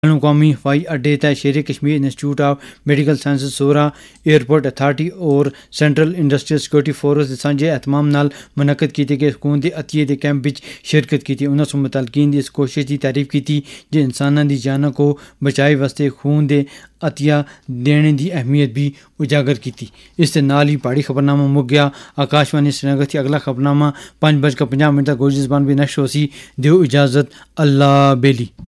कौमी हवाई अड्डे तय शेर Kashmir institute of medical sciences Zorah airport authority और सेंट्रल इंडस्ट्रियल सिक्योरिटी फोर्स के सांझे एहतमाम नाल मुनक्कद कीते गए खून दे अतिये दे कैंप विच शिरकत की। उन्होंने मुतलकीन दी इस कोशिश की तारीफ की जो इंसानां दी जानां को बचाए वास्ते खून दे अतिया देने की अहमियत भी उजागर की। इस दे नाल ही पहाड़ी खबरनामा मुक गया। आकाशवाणी श्रीनगर थी अगला खबरनामा 5:50 तक गोजी जबान भी नश्र हो सी। दियो इजाजत, अल्लाह बेली।